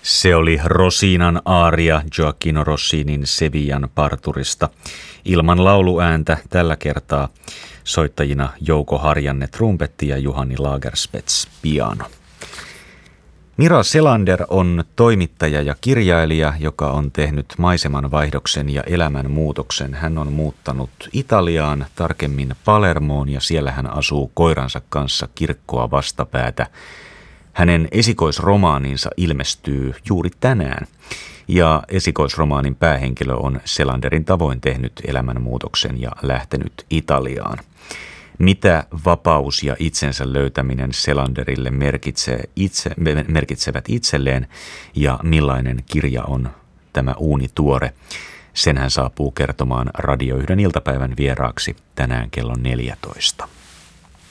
Se oli Rosinan aaria Gioacchino Rossinin Sevillan parturista. Ilman lauluääntä tällä kertaa soittajina Jouko Harjanne trumpetti ja Juhani Lagerspets piano. Mira Selander on toimittaja ja kirjailija, joka on tehnyt maisemanvaihdoksen ja elämänmuutoksen. Hän on muuttanut Italiaan, tarkemmin Palermoon, ja siellä hän asuu koiransa kanssa kirkkoa vastapäätä. Hänen esikoisromaaninsa ilmestyy juuri tänään, ja esikoisromaanin päähenkilö on Selanderin tavoin tehnyt elämänmuutoksen ja lähtenyt Italiaan. Mitä vapaus ja itsensä löytäminen Selanderille merkitsevät itselleen, ja millainen kirja on tämä uunituore? Sen hän saapuu kertomaan Radio 1 iltapäivän vieraaksi tänään kello 14.